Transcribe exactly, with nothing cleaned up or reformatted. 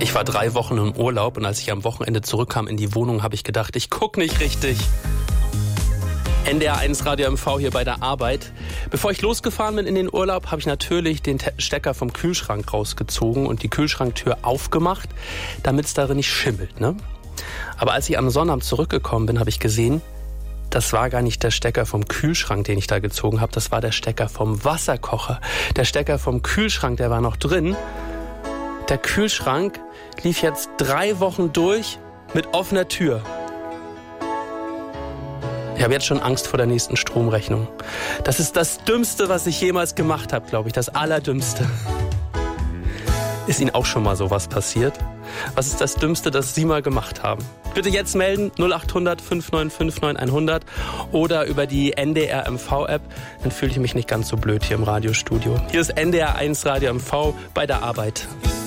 Ich war drei Wochen im Urlaub und als ich am Wochenende zurückkam in die Wohnung, habe ich gedacht, ich guck nicht richtig. N D R eins Radio M V hier bei der Arbeit. Bevor ich losgefahren bin in den Urlaub, habe ich natürlich den Stecker vom Kühlschrank rausgezogen und die Kühlschranktür aufgemacht, damit es darin nicht schimmelt, ne? Aber als ich am Sonnabend zurückgekommen bin, habe ich gesehen, das war gar nicht der Stecker vom Kühlschrank, den ich da gezogen habe, das war der Stecker vom Wasserkocher. Der Stecker vom Kühlschrank, der war noch drin. Der Kühlschrank lief jetzt drei Wochen durch mit offener Tür. Ich habe jetzt schon Angst vor der nächsten Stromrechnung. Das ist das Dümmste, was ich jemals gemacht habe, glaube ich. Das Allerdümmste. Ist Ihnen auch schon mal sowas passiert? Was ist das Dümmste, das Sie mal gemacht haben? Bitte jetzt melden, null acht hundert fünf neun fünf neun hundert oder über die N D R M V-App. Dann fühle ich mich nicht ganz so blöd hier im Radiostudio. Hier ist N D R eins Radio M V bei der Arbeit.